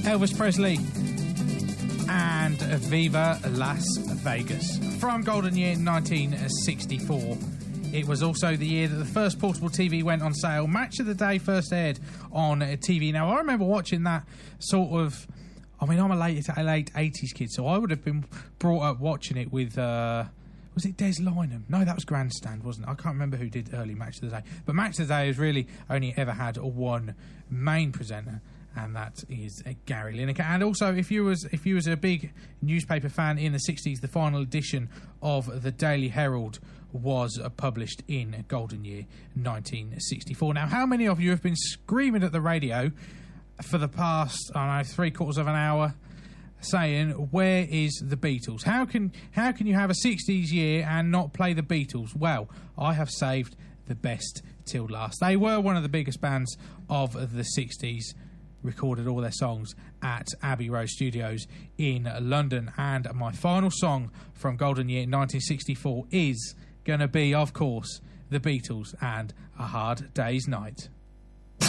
Elvis Presley and Viva Las Vegas from Golden Year 1964. It was also the year that the first portable TV went on sale. Match of the Day first aired on TV. Now, I remember watching that sort of... I mean, I'm a late 80s kid, so I would have been brought up watching it with... was it Des Lynam? No, that was Grandstand, wasn't it? I can't remember who did early Match of the Day. But Match of the Day has really only ever had one main presenter, and that is Gary Lineker. And also, if you was a big newspaper fan in the 60s, the final edition of the Daily Herald was published in Golden Year 1964. Now, how many of you have been screaming at the radio for the past, I don't know, 3/4 of an hour, saying, where is the Beatles? How can you have a 60s year and not play the Beatles? Well, I have saved the best till last. They were one of the biggest bands of the 60s, recorded all their songs at Abbey Road Studios in London, and my final song from Golden Year 1964 is going to be, of course, the Beatles and A Hard Day's Night.